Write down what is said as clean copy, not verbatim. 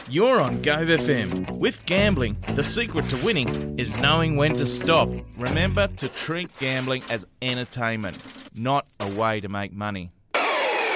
You're on Gove FM. With gambling, the secret to winning is knowing when to stop. Remember to treat gambling as entertainment, not a way to make money.